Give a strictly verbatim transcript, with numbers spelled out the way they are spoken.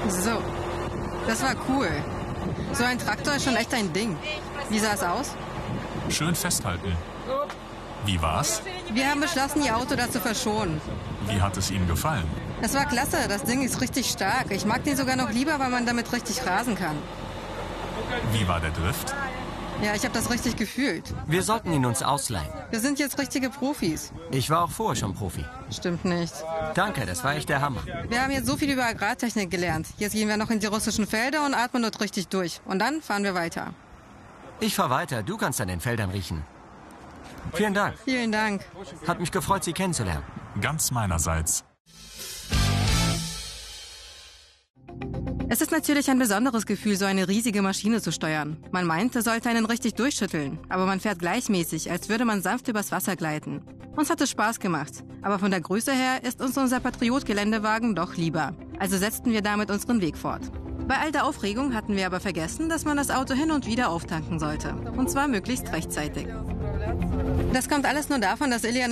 So, das war cool. So ein Traktor ist schon echt ein Ding. Wie sah es aus? Schön festhalten. Wie war's? Wir haben beschlossen, Ihr Auto da zu verschonen. Wie hat es Ihnen gefallen? Das war klasse, das Ding ist richtig stark. Ich mag den sogar noch lieber, weil man damit richtig rasen kann. Wie war der Drift? Ja, ich habe das richtig gefühlt. Wir sollten ihn uns ausleihen. Wir sind jetzt richtige Profis. Ich war auch vorher schon Profi. Stimmt nicht. Danke, das war echt der Hammer. Wir haben jetzt so viel über Agrartechnik gelernt. Jetzt gehen wir noch in die russischen Felder und atmen dort richtig durch. Und dann fahren wir weiter. Ich fahr weiter, du kannst an den Feldern riechen. Vielen Dank. Vielen Dank. Hat mich gefreut, Sie kennenzulernen. Ganz meinerseits. Es ist natürlich ein besonderes Gefühl, so eine riesige Maschine zu steuern. Man meint, es sollte einen richtig durchschütteln, aber man fährt gleichmäßig, als würde man sanft übers Wasser gleiten. Uns hat es Spaß gemacht, aber von der Größe her ist uns unser Patriot-Geländewagen doch lieber. Also setzten wir damit unseren Weg fort. Bei all der Aufregung hatten wir aber vergessen, dass man das Auto hin und wieder auftanken sollte. Und zwar möglichst rechtzeitig. Das kommt alles nur davon, dass Ilja